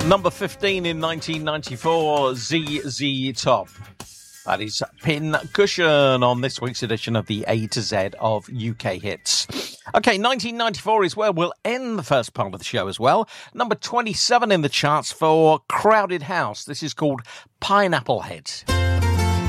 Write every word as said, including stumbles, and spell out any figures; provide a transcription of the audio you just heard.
Number fifteen in nineteen ninety-four, Z Z Top. That is Pin Cushion on this week's edition of the A to Z of U K hits. Okay, nineteen ninety-four is where we'll end the first part of the show as well. Number twenty-seven in the charts for Crowded House. This is called Pineapple Head.